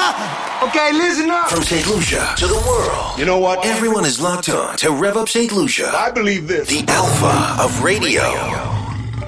Okay, listen up. From St. Lucia to the world. You know what? Everyone is locked on to Rev Up St. Lucia. I believe this. The alpha of radio.